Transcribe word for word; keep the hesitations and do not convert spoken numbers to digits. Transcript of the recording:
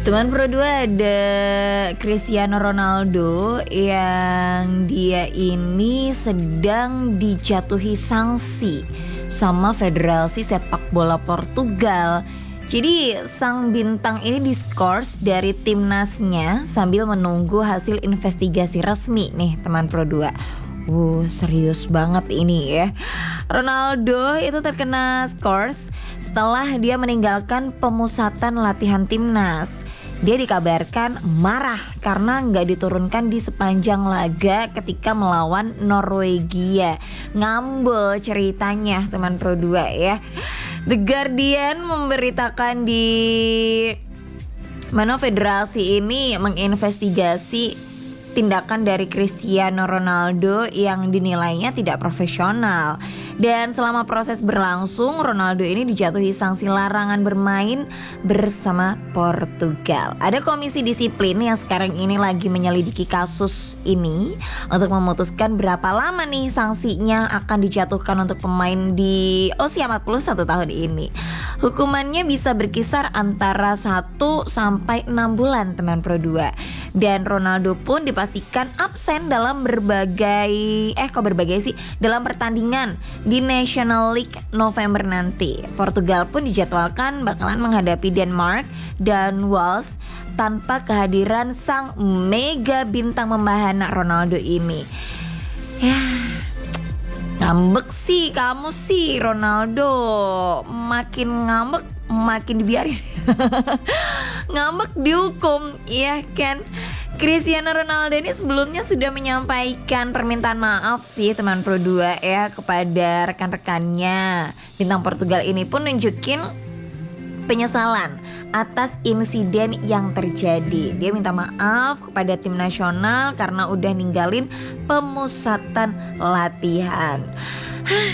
Teman Pro dua ada Cristiano Ronaldo yang dia ini sedang dijatuhi sanksi sama Federasi Sepak Bola Portugal. Jadi sang bintang ini diskors dari timnasnya sambil menunggu hasil investigasi resmi nih teman Pro dua. Wuh, serius banget ini ya. Ronaldo itu terkena skors setelah dia meninggalkan pemusatan latihan timnas. Dia dikabarkan marah karena nggak diturunkan di sepanjang laga ketika melawan Norwegia. Ngambek ceritanya teman Pro dua ya. The Guardian memberitakan di mana federasi ini menginvestigasi tindakan dari Cristiano Ronaldo yang dinilainya tidak profesional. Dan selama proses berlangsung, Ronaldo ini dijatuhi sanksi larangan bermain bersama Portugal. Ada komisi disiplin yang sekarang ini lagi menyelidiki kasus ini untuk memutuskan berapa lama nih sanksinya akan dijatuhkan untuk pemain di usia empat puluh satu tahun ini. Hukumannya bisa berkisar antara satu sampai enam bulan teman Pro dua. Dan Ronaldo pun dipastikan absen dalam berbagai eh kok berbagai sih dalam pertandingan di National League November nanti. Portugal pun dijadwalkan bakalan menghadapi Denmark dan Wales tanpa kehadiran sang mega bintang membahana Ronaldo ini. Ya, ngambek sih kamu sih Ronaldo, makin ngambek makin dibiarin. Ngambek dihukum, iya kan? Cristiano Ronaldo ini sebelumnya sudah menyampaikan permintaan maaf sih teman Pro dua ya kepada rekan-rekannya. Bintang Portugal ini pun nunjukin penyesalan atas insiden yang terjadi. Dia minta maaf kepada tim nasional karena udah ninggalin pemusatan latihan.